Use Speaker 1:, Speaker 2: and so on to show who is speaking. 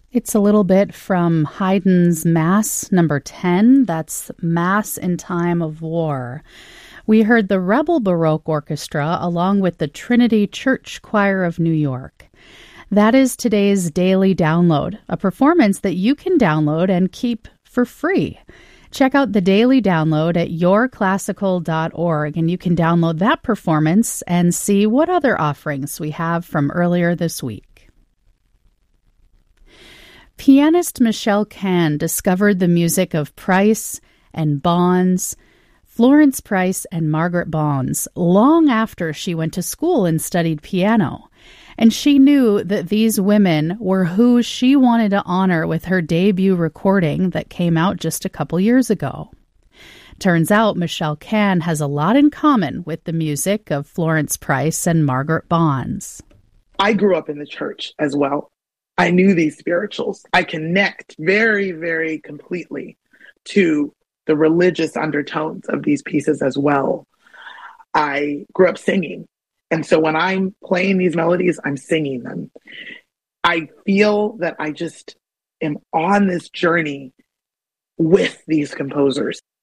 Speaker 1: It's a little bit from Haydn's Mass number 10. That's Mass in Time of War. We heard the Rebel Baroque Orchestra along with the Trinity Church Choir of New York. That is today's Daily Download, a performance that you can download and keep for free. Check out the Daily Download at yourclassical.org, and you can download that performance and see what other offerings we have from earlier this week. Pianist Michelle Kahn discovered the music of Price and Bonds, Florence Price and Margaret Bonds, long after she went to school and studied piano. And she knew that these women were who she wanted to honor with her debut recording that came out just a couple years ago. Turns out Michelle Kahn has a lot in common with the music of Florence Price and Margaret Bonds.
Speaker 2: I grew up in the church as well. I knew these spirituals. I connect very, very completely to the religious undertones of these pieces as well. I grew up singing. And so when I'm playing these melodies, I'm singing them. I feel that I just am on this journey with these composers.